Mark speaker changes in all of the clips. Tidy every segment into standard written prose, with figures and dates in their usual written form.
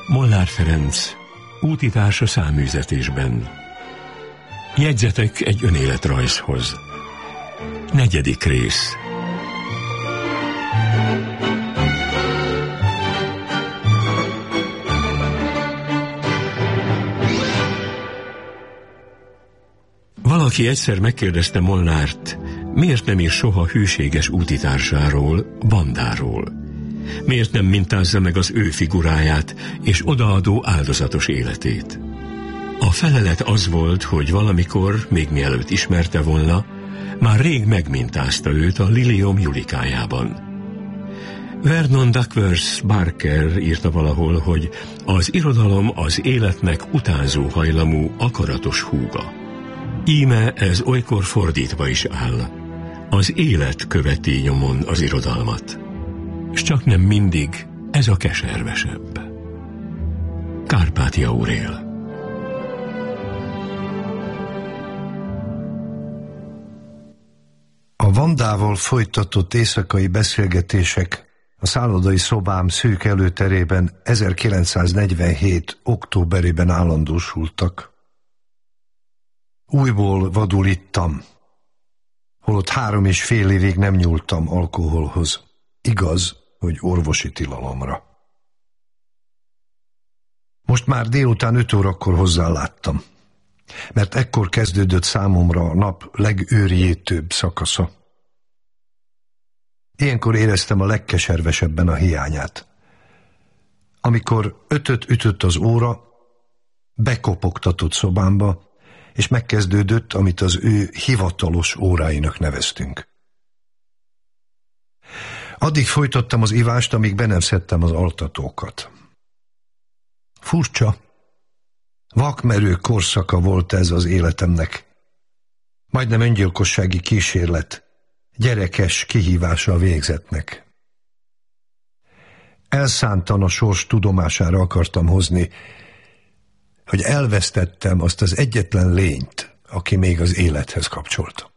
Speaker 1: Molnár Ferenc, útitársa száműzetésben. Jegyzetek egy önéletrajzhoz. 4. rész. Valaki egyszer megkérdezte Molnárt, miért nem ír soha hűséges útitársáról, Vandáról. Miért nem mintázza meg az ő figuráját és odaadó áldozatos életét? A felelet az volt, hogy valamikor, még mielőtt ismerte volna, már rég megmintázta őt a Liliom Julikájában. Vernon Duckworth Barker írta valahol, hogy az irodalom az életnek utánzó hajlamú, akaratos húga. Íme ez olykor fordítva is áll. Az élet követi nyomon az irodalmat. S csak nem mindig ez a keservesebb. Kárpáti Aurél.
Speaker 2: A Vandával folytatott éjszakai beszélgetések a szállodai szobám szűk előterében 1947. októberében állandósultak. Újból vadul ittam, holott 3,5 évig nem nyúltam alkoholhoz. Igaz, hogy orvosi tilalomra. Most már délután 5 órakor hozzáláttam, mert ekkor kezdődött számomra a nap legőrjétőbb szakasza. Ilyenkor éreztem a legkeservesebben a hiányát. Amikor 5-öt ütött az óra, bekopogtatott szobámba, és megkezdődött, amit az ő hivatalos óráinak neveztünk. Addig folytattam az ivást, amíg be nem szedtem az altatókat. Furcsa, vakmerő korszaka volt ez az életemnek. Majdnem öngyilkossági kísérlet, gyerekes kihívása a végzetnek. Elszántan a sors tudomására akartam hozni, hogy elvesztettem azt az egyetlen lényt, aki még az élethez kapcsolta.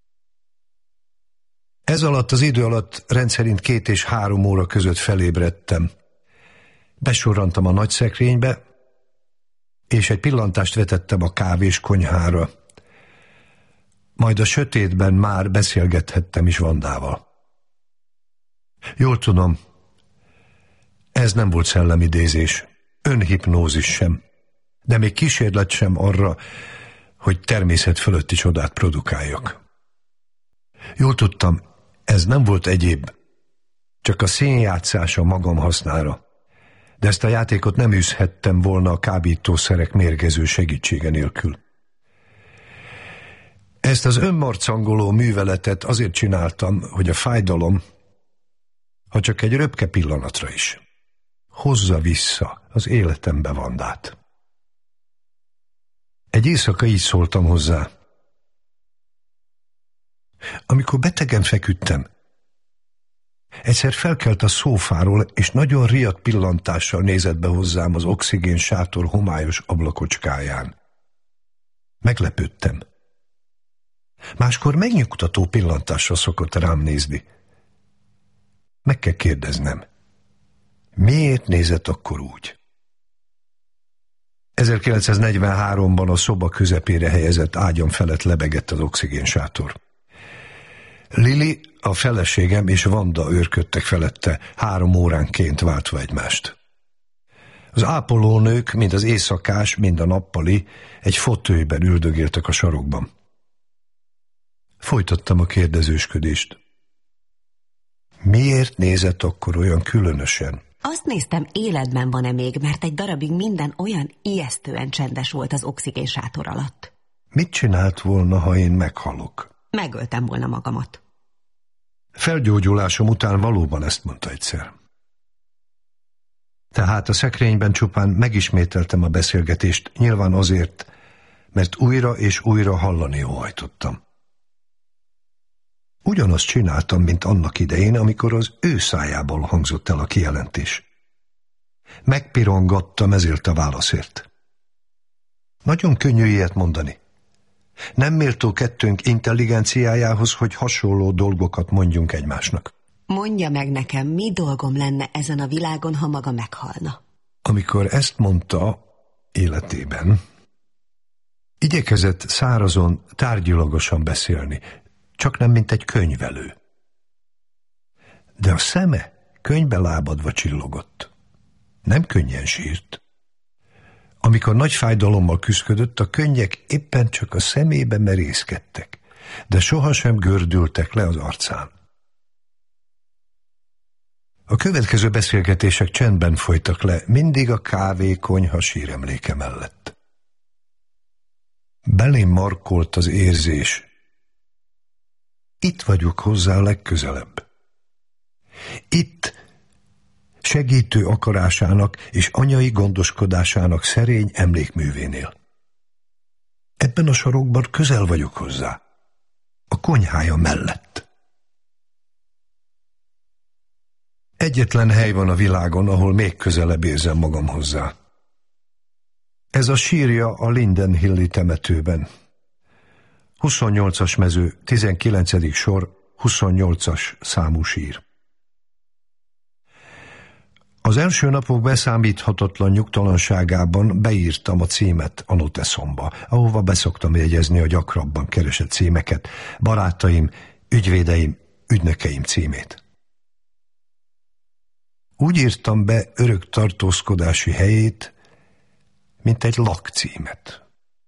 Speaker 2: Ez alatt az idő alatt rendszerint 2 és 3 óra között felébredtem. Besorrantam a nagy szekrénybe, és egy pillantást vetettem a kávéskonyhára. Majd a sötétben már beszélgethettem is Vandával. Jól tudom, ez nem volt szellemidézés, önhipnózis sem, de még kísérlet sem arra, hogy természet fölötti csodát produkáljak. Jól tudtam, ez nem volt egyéb, csak a színjátszása magam hasznára, de ezt a játékot nem űzhettem volna a kábítószerek mérgező segítsége nélkül. Ezt az önmarcangoló műveletet azért csináltam, hogy a fájdalom, ha csak egy röpke pillanatra is, hozza vissza az életembe Vandát. Egy éjszaka így szóltam hozzá. Amikor betegen feküdtem, egyszer felkelt a szófáról, és nagyon riadt pillantással nézett be hozzám az oxigén sátor homályos ablakocskáján. Meglepődtem. Máskor megnyugtató pillantással szokott rám nézni. Meg kell kérdeznem, miért nézett akkor úgy? 1943-ban a szoba közepére helyezett ágyam felett lebegett az oxigénsátor. Lili, a feleségem és Vanda őrködtek felette 3 óránként váltva egymást. Az ápolónők, mind az éjszakás, mind a nappali egy fotőjben üldögéltek a sarokban. Folytattam a kérdezősködést. Miért nézett akkor olyan különösen?
Speaker 3: Azt néztem, életben van-e még, mert egy darabig minden olyan ijesztően csendes volt az oxigénsátor alatt.
Speaker 2: Mit csinált volna, ha én meghalok?
Speaker 3: Megöltem volna magamat.
Speaker 2: Felgyógyulásom után valóban ezt mondta egyszer. Tehát a szekrényben csupán megismételtem a beszélgetést, nyilván azért, mert újra és újra hallani óhajtottam. Ugyanazt csináltam, mint annak idején, amikor az ő szájából hangzott el a kijelentés. Megpirongattam ezért a válaszért. Nagyon könnyű ilyet mondani. Nem méltó kettőnk intelligenciájához, hogy hasonló dolgokat mondjunk egymásnak.
Speaker 3: Mondja meg nekem, mi dolgom lenne ezen a világon, ha maga meghalna?
Speaker 2: Amikor ezt mondta életében, igyekezett szárazon, tárgyilagosan beszélni, csak nem mint egy könyvelő. De a szeme könybe lábadva csillogott. Nem könnyen sírt. Amikor nagy fájdalommal küszködött, a könnyek éppen csak a szemébe merészkedtek, de sohasem gördültek le az arcán. A következő beszélgetések csendben folytak le, mindig a kávékonyha síremléke mellett. Belém markolt az érzés. Itt vagyok hozzá legközelebb. Itt segítő akarásának és anyai gondoskodásának szerény emlékművénél. Ebben a sarokban közel vagyok hozzá, a konyhája mellett. Egyetlen hely van a világon, ahol még közelebb érzem magam hozzá. Ez a sírja a Linden Hilli temetőben. 28-as mező, 19. sor, 28-as számú sír. Az első napok beszámíthatatlan nyugtalanságában beírtam a címet a noteszomba, ahova beszoktam jegyezni a gyakrabban keresett címeket, barátaim, ügyvédeim, ügynökeim címét. Úgy írtam be örök tartózkodási helyét, mint egy lakcímet.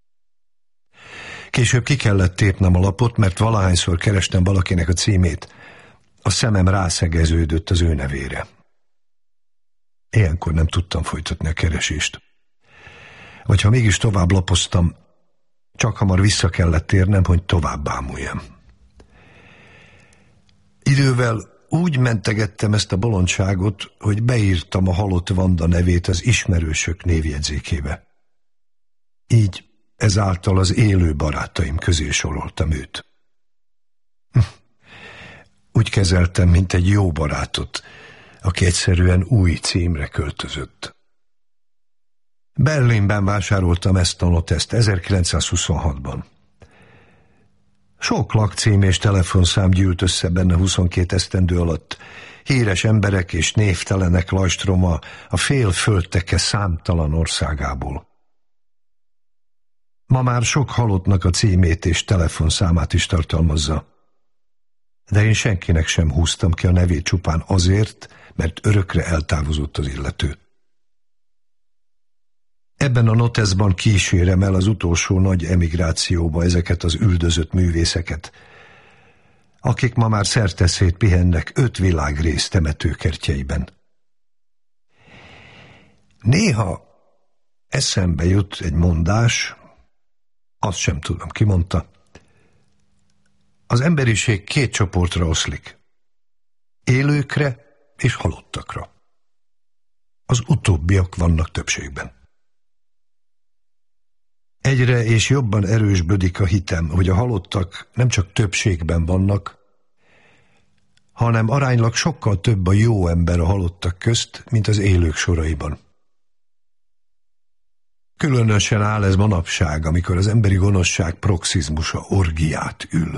Speaker 2: Később ki kellett tépnem a lapot, mert valahányszor kerestem valakinek a címét, a szemem rászegeződött az ő nevére. Ilyenkor nem tudtam folytatni a keresést. Vagy ha mégis tovább lapoztam, csak hamar vissza kellett térnem, hogy tovább bámuljam. Idővel úgy mentegettem ezt a bolondságot, hogy beírtam a halott Vanda nevét az ismerősök névjegyzékébe. Így ezáltal az élő barátaim közé soroltam őt. Úgy kezeltem, mint egy jó barátot, aki egyszerűen új címre költözött. Berlinben vásároltam ezt a noteszt 1926-ban. Sok lakcím és telefonszám gyűlt össze benne 22 esztendő alatt. Híres emberek és névtelenek lajstroma a fél földteke számtalan országából. Ma már sok halottnak a címét és telefonszámát is tartalmazza. De én senkinek sem húztam ki a nevét csupán azért, mert örökre eltávozott az illető. Ebben a noteszban kísérem el az utolsó nagy emigrációba ezeket az üldözött művészeket, akik ma már szerteszét pihennek 5 világrész temetőkertjeiben. Néha eszembe jut egy mondás, azt sem tudom, ki mondta. Az emberiség 2 csoportra oszlik. Élőkre és halottakra. Az utóbbiak vannak többségben. Egyre és jobban erősödik a hitem, hogy a halottak nem csak többségben vannak, hanem aránylag sokkal több a jó ember a halottak közt, mint az élők soraiban. Különösen áll ez manapság, amikor az emberi gonoszság proxizmusa orgiát ül.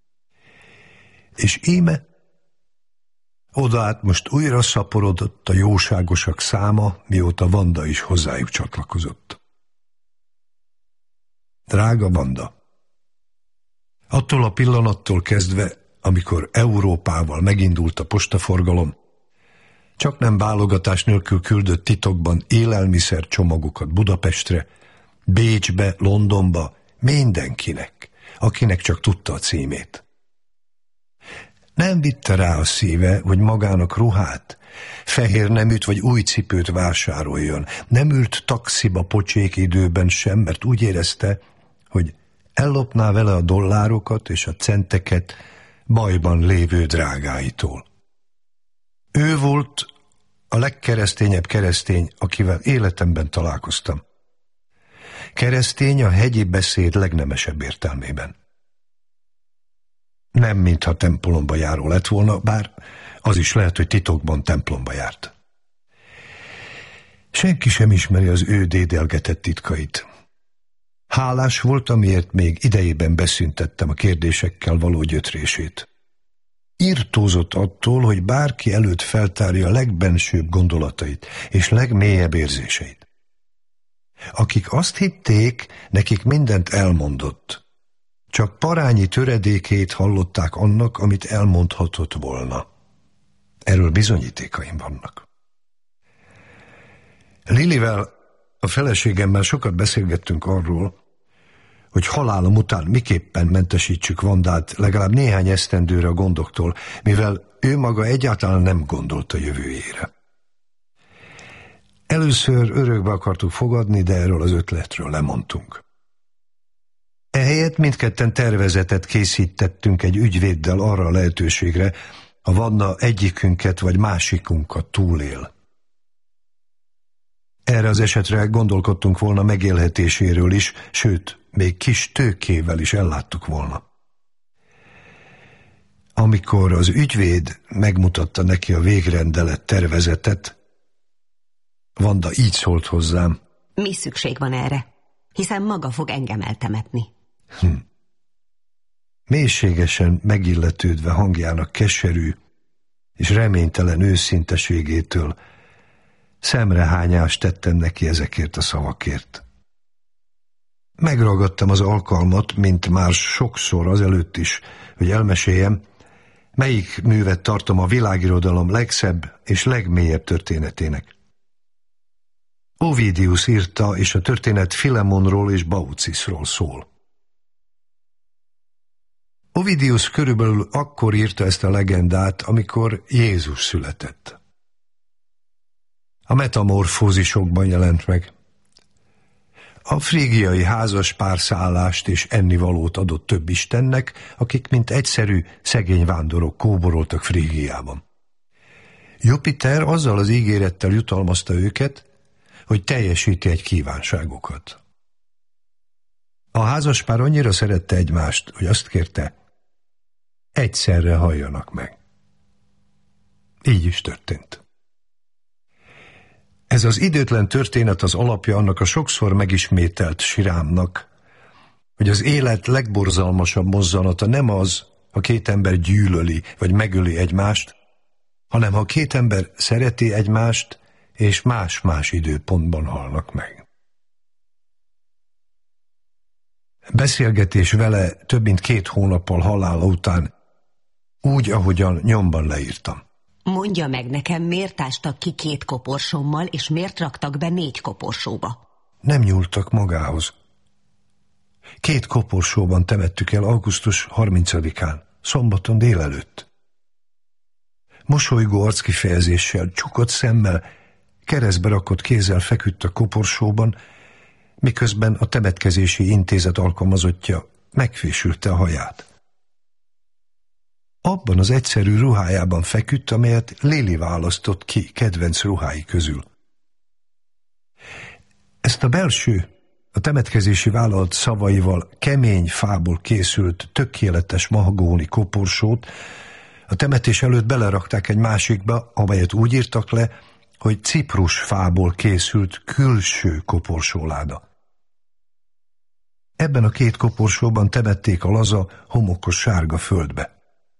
Speaker 2: És íme, odaát most újra szaporodott a jóságosak száma, mióta Vanda is hozzájuk csatlakozott. Drága Vanda, attól a pillanattól kezdve, amikor Európával megindult a postaforgalom, csak nem válogatás nélkül küldött titokban élelmiszer csomagokat Budapestre, Bécsbe, Londonba, mindenkinek, akinek csak tudta a címét. Nem vitte rá a szíve, hogy magának ruhát, fehér neműt vagy új cipőt vásároljon. Nem ült taxiba pocsék időben sem, mert úgy érezte, hogy ellopná vele a dollárokat és a centeket bajban lévő drágáitól. Ő volt a legkeresztényebb keresztény, akivel életemben találkoztam. Keresztény a hegyi beszéd legnemesebb értelmében. Nem mintha templomba járó lett volna, bár az is lehet, hogy titokban templomba járt. Senki sem ismeri az ő dédelgetett titkait. Hálás volt, amiért még idejében beszüntettem a kérdésekkel való gyötrését. irtózott attól, hogy bárki előtt feltárja a legbensőbb gondolatait és legmélyebb érzéseit. Akik azt hitték, nekik mindent elmondott, csak parányi töredékét hallották annak, amit elmondhatott volna. Erről bizonyítékaim vannak. Lilivel, a feleségemmel sokat beszélgettünk arról, hogy halálom után miképpen mentesítsük Vandát legalább néhány esztendőre a gondoktól, mivel ő maga egyáltalán nem gondolt a jövőjére. Először örökbe akartuk fogadni, de erről az ötletről lemondtunk. Ehelyett mindketten tervezetet készítettünk egy ügyvéddel arra a lehetőségre, ha Vanda egyikünket vagy másikunkat túlél. Erre az esetre gondolkodtunk volna megélhetéséről is, sőt, még kis tőkével is elláttuk volna. Amikor az ügyvéd megmutatta neki a végrendelet tervezetet, Vanda így szólt hozzám.
Speaker 3: Mi szükség van erre? Hiszen maga fog engem eltemetni.
Speaker 2: Mélységesen megilletődve hangjának keserű és reménytelen őszinteségétől szemrehányást tettem neki ezekért a szavakért. Megragadtam az alkalmat, mint már sokszor azelőtt is, hogy elmeséljem, melyik művet tartom a világirodalom legszebb és legmélyebb történetének. Ovidius írta, és a történet Filemonról és Baucisról szól. Ovidius körülbelül akkor írta ezt a legendát, amikor Jézus született. A metamorfózisokban jelent meg. A frígiai házas párszállást és ennivalót adott több istennek, akik mint egyszerű, szegény vándorok kóboroltak Frígiában. Jupiter azzal az ígérettel jutalmazta őket, hogy teljesíti egy kívánságukat. A házaspár annyira szerette egymást, hogy azt kérte, egyszerre halljanak meg. Így is történt. Ez az időtlen történet az alapja annak a sokszor megismételt sirámnak, hogy az élet legborzalmasabb mozzanata nem az, ha két ember gyűlöli vagy megöli egymást, hanem ha két ember szereti egymást, és más-más időpontban halnak meg. Beszélgetés vele több mint 2 hónappal halála után, úgy, ahogyan nyomban leírtam.
Speaker 3: Mondja meg nekem, miért ástak ki 2 koporsómmal, és miért raktak be 4 koporsóba?
Speaker 2: Nem nyúltak magához. 2 koporsóban temettük el augusztus 30-án, szombaton délelőtt. Mosolygó arckifejezéssel, csukott szemmel, keresztbe rakott kézzel feküdt a koporsóban, miközben a temetkezési intézet alkalmazottja megfésülte a haját. Abban az egyszerű ruhájában feküdt, amelyet Lili választott ki kedvenc ruhái közül. Ezt a belső, a temetkezési vállalat szavaival kemény fából készült, tökéletes mahagóni koporsót a temetés előtt belerakták egy másikba, amelyet úgy írtak le, hogy ciprusfából készült külső koporsóláda. Ebben a 2 koporsóban temették a laza, homokos sárga földbe.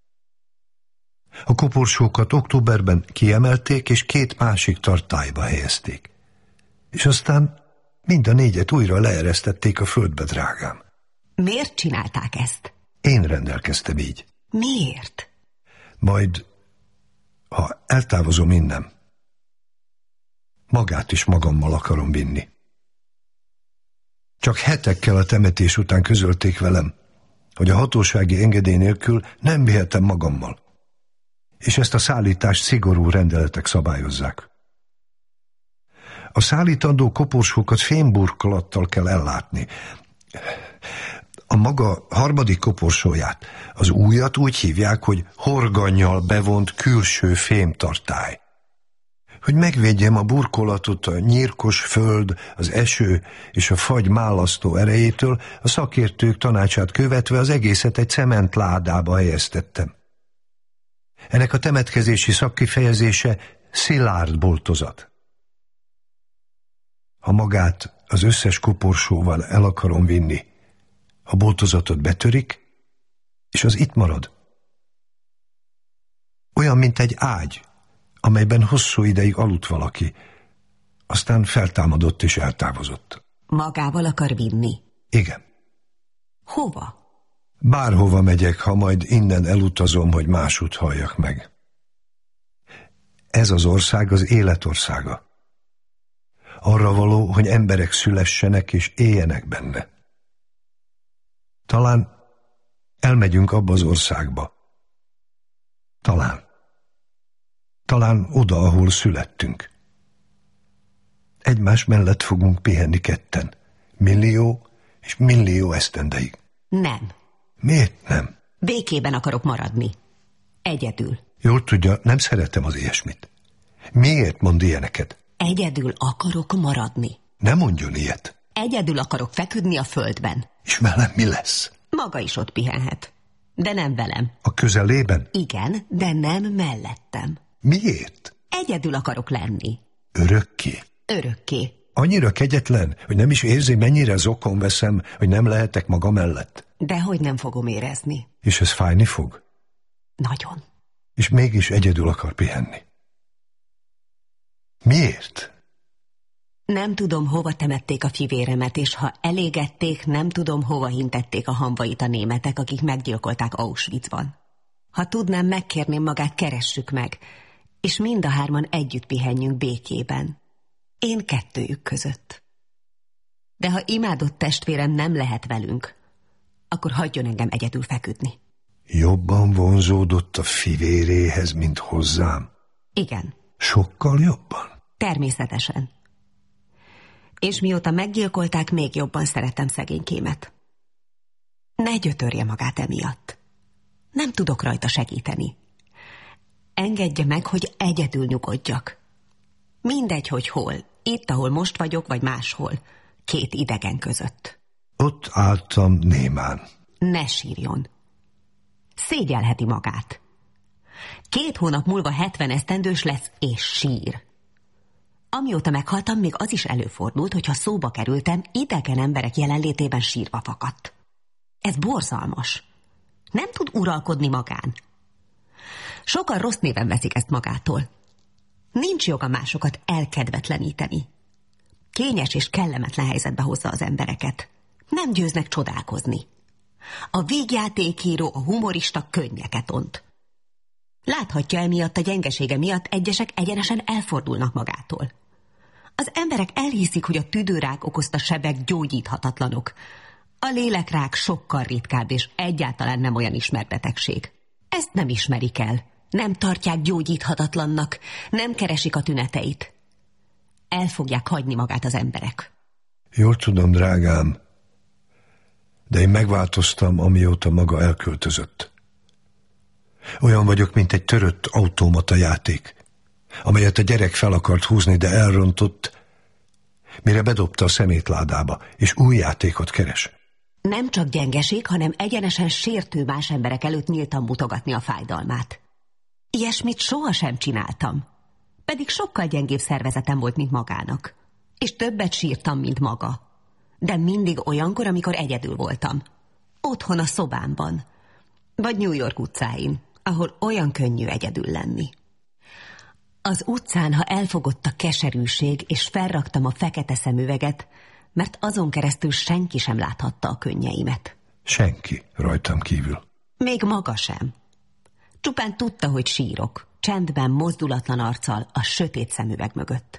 Speaker 2: A koporsókat októberben kiemelték, és 2 másik tartályba helyezték. És aztán mind a 4-et újra leeresztették a földbe, drágám.
Speaker 3: Miért csinálták ezt?
Speaker 2: Én rendelkeztem így.
Speaker 3: Miért?
Speaker 2: Majd, ha eltávozom innen, magát is magammal akarom vinni. Csak hetekkel a temetés után közölték velem, hogy a hatósági engedély nélkül nem vihetem magammal, és ezt a szállítást szigorú rendeletek szabályozzák. A szállítandó koporsókat fémburkolattal kell ellátni. A maga 3. koporsóját, az újat úgy hívják, hogy horgannyal bevont külső fémtartály. Hogy megvédjem a burkolatot a nyírkos föld, az eső és a fagy mállasztó erejétől, a szakértők tanácsát követve az egészet egy cementládába helyeztettem. Ennek a temetkezési szakkifejezése szilárd boltozat. Ha magát az összes koporsóval el akarom vinni, a boltozatot betörik, és az itt marad. Olyan, mint egy ágy, amelyben hosszú ideig aludt valaki, aztán feltámadott és eltávozott.
Speaker 3: Magával akar vinni?
Speaker 2: Igen.
Speaker 3: Hova?
Speaker 2: Bárhova megyek, ha majd innen elutazom, hogy másút halljak meg. Ez az ország az életországa. Arra való, hogy emberek szülessenek és éljenek benne. Talán elmegyünk abba az országba. Talán oda, ahol születtünk. Egymás mellett fogunk pihenni ketten. Millió és millió esztendeig.
Speaker 3: Nem.
Speaker 2: Miért nem?
Speaker 3: Békében akarok maradni. Egyedül.
Speaker 2: Jól tudja, nem szeretem az ilyesmit. Miért mond ilyeneket?
Speaker 3: Egyedül akarok maradni.
Speaker 2: Ne mondjon ilyet.
Speaker 3: Egyedül akarok feküdni a földben.
Speaker 2: És velem mi lesz?
Speaker 3: Maga is ott pihenhet. De nem velem.
Speaker 2: A közelében?
Speaker 3: Igen, de nem mellettem.
Speaker 2: Miért?
Speaker 3: Egyedül akarok lenni.
Speaker 2: Örökké?
Speaker 3: Örökké.
Speaker 2: Annyira kegyetlen, hogy nem is érzi, mennyire zokon veszem, hogy nem lehetek maga mellett.
Speaker 3: Dehogy nem fogom érezni.
Speaker 2: És ez fájni fog?
Speaker 3: Nagyon.
Speaker 2: És mégis egyedül akar pihenni. Miért?
Speaker 3: Nem tudom, hova temették a fivéremet, és ha elégették, nem tudom, hova hintették a hamvait a németek, akik meggyilkolták Auschwitzban. Ha tudnám, megkérném magát, keressük meg, és mind a hárman együtt pihenjünk békében. Én kettőjük között. De ha imádott testvérem nem lehet velünk, akkor hagyjon engem egyedül feküdni.
Speaker 2: Jobban vonzódott a fivéréhez, mint hozzám?
Speaker 3: Igen.
Speaker 2: Sokkal jobban?
Speaker 3: Természetesen. És mióta meggyilkolták, még jobban szeretem szegénykémet. Ne gyötörje magát emiatt. Nem tudok rajta segíteni. Engedje meg, hogy egyedül nyugodjak. Mindegy, hogy hol. Itt, ahol most vagyok, vagy máshol. Két idegen között.
Speaker 2: Ott álltam némán.
Speaker 3: Ne sírjon. Szégyelheti magát. 2 hónap múlva 70 esztendős lesz, és sír. Amióta meghaltam, még az is előfordult, hogyha szóba kerültem, idegen emberek jelenlétében sírva fakadt. Ez borzalmas. Nem tud uralkodni magán. Sokan rossz néven veszik ezt magától. Nincs joga másokat elkedvetleníteni. Kényes és kellemetlen helyzetbe hozza az embereket. Nem győznek csodálkozni. A vígjátékíró, a humorista könnyeket ont. Láthatja, emiatt a gyengesége miatt egyesek egyenesen elfordulnak magától. Az emberek elhiszik, hogy a tüdőrák okozta sebek gyógyíthatatlanok. A lélekrák sokkal ritkább, és egyáltalán nem olyan ismert betegség. Ezt nem ismerik el. Nem tartják gyógyíthatatlannak, nem keresik a tüneteit. El fogják hagyni magát az emberek.
Speaker 2: Jól tudom, drágám, de én megváltoztam, amióta maga elköltözött. Olyan vagyok, mint egy törött automata játék, amelyet a gyerek fel akart húzni, de elrontott, mire bedobta a szemétládába, és új játékot keres.
Speaker 3: Nem csak gyengeség, hanem egyenesen sértő más emberek előtt nyíltan mutogatni a fájdalmát. Ilyesmit sohasem csináltam. Pedig sokkal gyengébb szervezetem volt, mint magának. És többet sírtam, mint maga. De mindig olyankor, amikor egyedül voltam. Otthon a szobámban. Vagy New York utcáin, ahol olyan könnyű egyedül lenni. Az utcán, ha elfogott a keserűség, és felraktam a fekete szemüveget, mert azon keresztül senki sem láthatta a könnyeimet.
Speaker 2: Senki rajtam kívül.
Speaker 3: Még maga sem. Csupán tudta, hogy sírok, csendben, mozdulatlan arccal a sötét szemüveg mögött.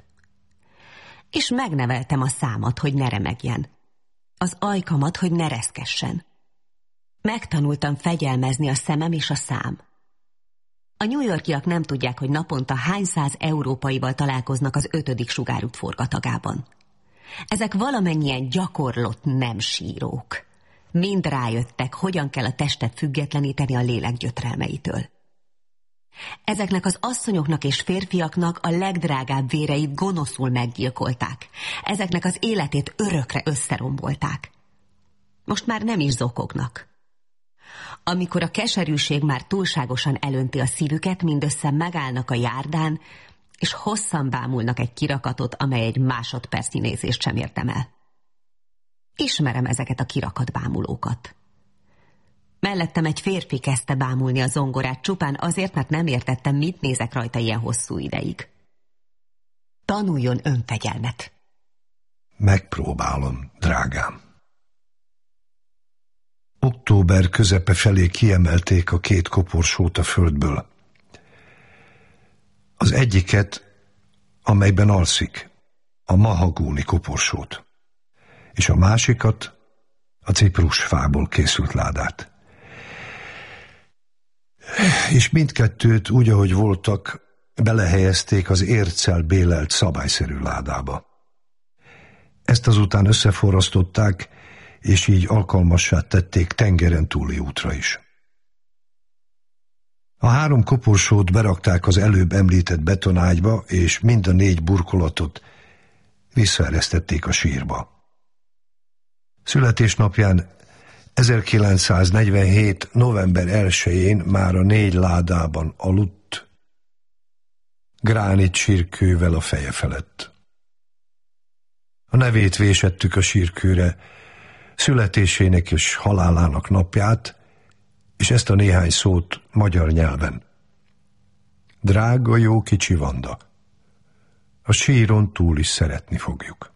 Speaker 3: És megneveltem a számat, hogy ne remegjen. Az ajkamat, hogy ne reszkessen. Megtanultam fegyelmezni a szemem és a szám. A New Yorkiak nem tudják, hogy naponta hány száz európaival találkoznak az 5. sugárút forgatagában. Ezek valamennyien gyakorlott nem sírók. Mind rájöttek, hogyan kell a testet függetleníteni a lélek gyötrelmeitől. Ezeknek az asszonyoknak és férfiaknak a legdrágább véreit gonoszul meggyilkolták. Ezeknek az életét örökre összerombolták. Most már nem is zokognak. Amikor a keserűség már túlságosan elönti a szívüket, mindössze megállnak a járdán, és hosszan bámulnak egy kirakatot, amely egy másodpercnyi nézést sem értem el. Ismerem ezeket a kirakat bámulókat. Mellettem egy férfi kezdte bámulni a zongorát, csupán azért, mert nem értettem, mit nézek rajta ilyen hosszú ideig. Tanuljon önfegyelmet.
Speaker 2: Megpróbálom, drágám. Október közepe felé kiemelték a 2 koporsót a földből. Az egyiket, amelyben alszik, a mahagóni koporsót, és a másikat, a ciprusfából készült ládát. És mindkettőt úgy, ahogy voltak, belehelyezték az érccel bélelt szabályszerű ládába. Ezt azután összeforrasztották, és így alkalmassá tették tengeren túli útra is. A 3 koporsót berakták az előbb említett betonágyba, és mind a 4 burkolatot visszaeresztették a sírba. Születésnapján 1947. november 1-én már a 4 ládában aludt, gránit sírkővel a feje felett. A nevét vésettük a sírkőre, születésének és halálának napját, és ezt a néhány szót magyar nyelven. Drága jó kicsi Vanda, a síron túl is szeretni fogjuk.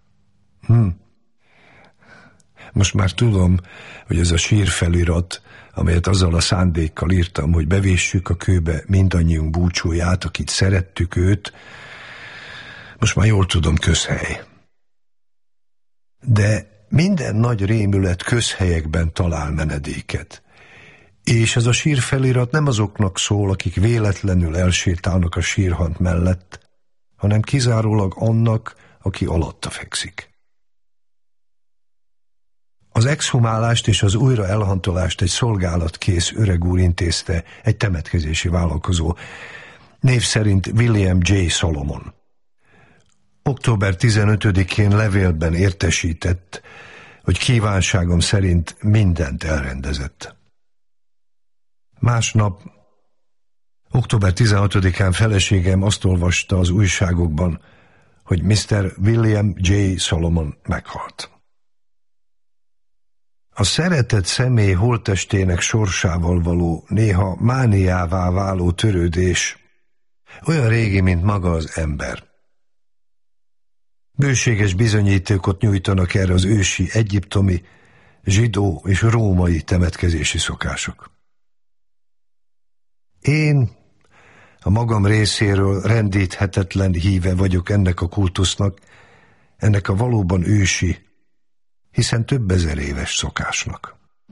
Speaker 2: Most már tudom, hogy ez a sírfelirat, amelyet azzal a szándékkal írtam, hogy bevéssük a kőbe mindannyiunk búcsúját, akit szerettük őt, most már jól tudom, közhely. De minden nagy rémület közhelyekben talál menedéket. És ez a sírfelirat nem azoknak szól, akik véletlenül elsétálnak a sírhant mellett, hanem kizárólag annak, aki alatta fekszik. Az exhumálást és az újra elhantolást egy szolgálatkész öreg úr intézte, egy temetkezési vállalkozó, név szerint William J. Solomon. Október 15-én levélben értesített, hogy kívánságom szerint mindent elrendezett. Másnap, október 16-án feleségem azt olvasta az újságokban, hogy Mr. William J. Solomon meghalt. A szeretett személy holttestének sorsával való, néha mániává váló törődés olyan régi, mint maga az ember. Bőséges bizonyítékot nyújtanak erre az ősi egyiptomi, zsidó és római temetkezési szokások. Én a magam részéről rendíthetetlen híve vagyok ennek a kultusznak, ennek a valóban ősi, hiszen több ezer éves szokásnak.